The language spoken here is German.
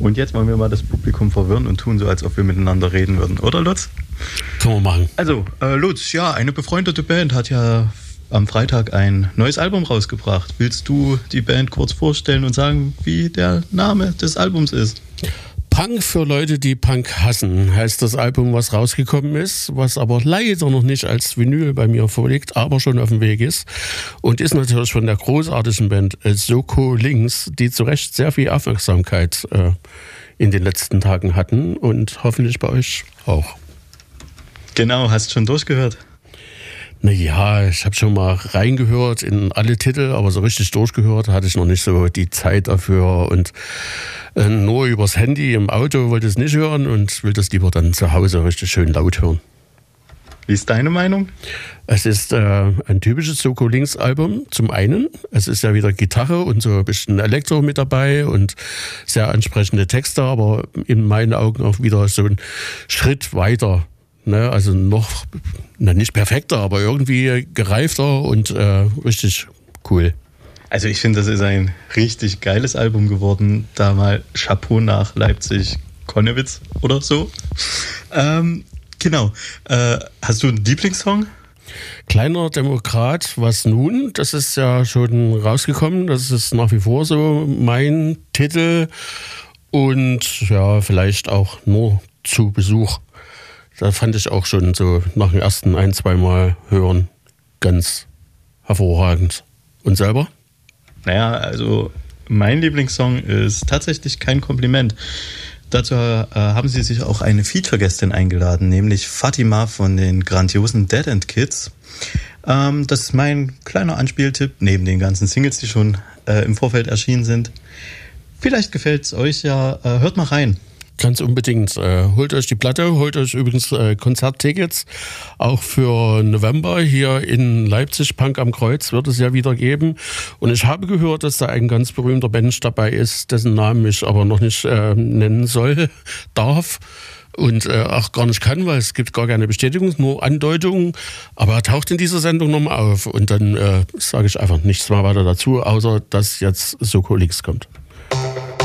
Und jetzt wollen wir mal das Publikum verwirren und tun so, als ob wir miteinander reden würden. Oder, Lutz? Können wir machen. Also, Lutz, ja, eine befreundete Band hat ja am Freitag ein neues Album rausgebracht. Willst du die Band kurz vorstellen und sagen, wie der Name des Albums ist? Punk für Leute, die Punk hassen, heißt das Album, was rausgekommen ist, was aber leider noch nicht als Vinyl bei mir vorliegt, aber schon auf dem Weg ist. Und ist natürlich von der großartigen Band Soko Links, die zu Recht sehr viel Aufmerksamkeit in den letzten Tagen hatten und hoffentlich bei euch auch. Genau, hast du schon durchgehört? Naja, ich habe schon mal reingehört in alle Titel, aber so richtig durchgehört hatte ich noch nicht so die Zeit dafür und nur übers Handy im Auto wollte ich es nicht hören und will das lieber dann zu Hause richtig schön laut hören. Wie ist deine Meinung? Es ist ein typisches Soko Links Album. Zum einen, es ist ja wieder Gitarre und so ein bisschen Elektro mit dabei und sehr ansprechende Texte, aber in meinen Augen auch wieder so ein Schritt weiter. Ne, also noch nicht perfekter, aber irgendwie gereifter und richtig cool. Also ich finde, das ist ein richtig geiles Album geworden. Da mal Chapeau nach Leipzig-Konnewitz oder so. Genau. Hast du einen Lieblingssong? Kleiner Demokrat, was nun? Das ist ja schon rausgekommen. Das ist nach wie vor so mein Titel. Und ja, vielleicht auch nur zu Besuch. Da fand ich auch schon so nach dem ersten 1-2 Mal hören ganz hervorragend. Und selber? Naja, also mein Lieblingssong ist tatsächlich Kein Kompliment. Dazu haben sie sich auch eine Feature-Gästin eingeladen, nämlich Fatima von den grandiosen Dead End Kids. Das ist mein kleiner Anspieltipp, neben den ganzen Singles, die schon im Vorfeld erschienen sind. Vielleicht gefällt es euch ja, hört mal rein. Ganz unbedingt. Holt euch die Platte, holt euch übrigens Konzerttickets. Auch für November hier in Leipzig, Punk am Kreuz, wird es ja wieder geben. Und ich habe gehört, dass da ein ganz berühmter Mensch dabei ist, dessen Namen ich aber noch nicht nennen darf. Und auch gar nicht kann, weil es gibt gar keine Bestätigung, nur Andeutungen. Aber er taucht in dieser Sendung nochmal auf. Und dann sage ich einfach nichts mehr weiter dazu, außer dass jetzt Soko Links kommt.